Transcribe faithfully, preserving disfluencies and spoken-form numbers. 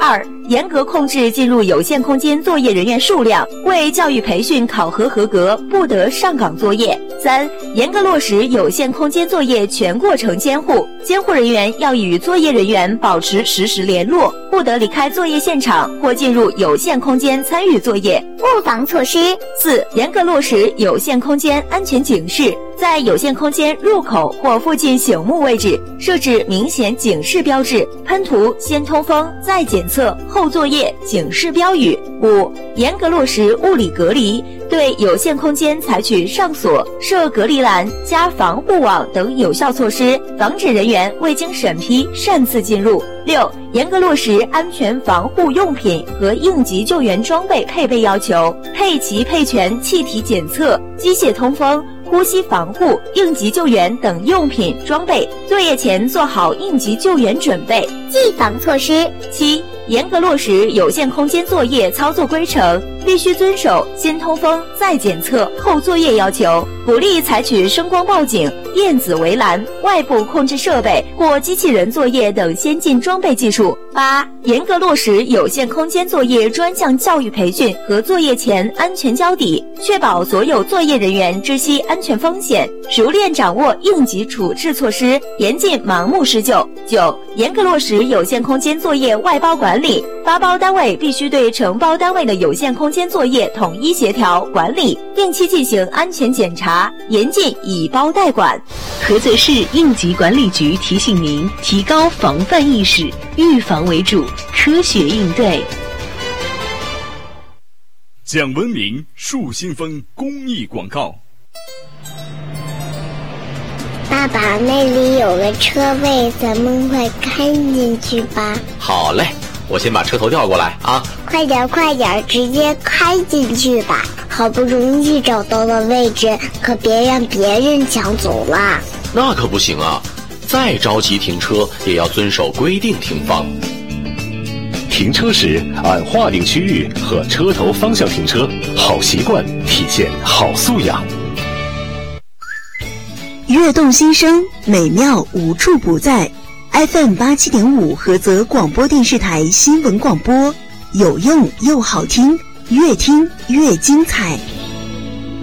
二、严格控制进入有限空间作业人员数量，为教育培训考核合格，不得上岗作业。三、严格落实有限空间作业全过程监护，监护人员要与作业人员保持实时联络，不得离开作业现场或进入有限空间参与作业。 预防措施。 四、严格落实有限空间安全警示，在有限空间入口或附近醒目位置设置明显警示标志，喷涂先通风再检测后作业警示标语。五、严格落实物理隔离，对有限空间采取上锁、设隔离栏、加防护网等有效措施，防止人员未经审批擅自进入。六、严格落实安全防护用品和应急救援装备配备要求，配齐配全气体检测、机械通风、呼吸防护、应急救援等用品装备，作业前做好应急救援准备。 预防措施。 七、严格落实有限空间作业操作规程，必须遵守先通风再检测后作业要求，鼓励采取声光报警、电子围栏、外部控制设备或机器人作业等先进装备技术。八、严格落实有限空间作业专项教育培训和作业前安全交底，确保所有作业人员知悉安全风险，熟练掌握应急处置措施，严禁盲目施救。九、严格落实有限空间作业外包管理，发包单位必须对承包单位的有限空间作业统一协调管理，定期进行安全检查，严禁以包代管。 菏泽市应急管理局提醒您，提高防范意识，预防为主，科学应对。 讲文明树新风公益广告。 爸爸，那里有个车位，咱们快开进去吧。 好嘞，我先把车头调过来啊！ 快点快点，直接开进去吧。好不容易找到了位置，可别让别人抢走了。 那可不行啊，再着急停车也要遵守规定停放。 停车时按划定区域和车头方向停车，好习惯体现好素养。 悦动心声，美妙无处不在。F M 八七点五菏泽广播电视台新闻广播，有用又好听，越听越精彩。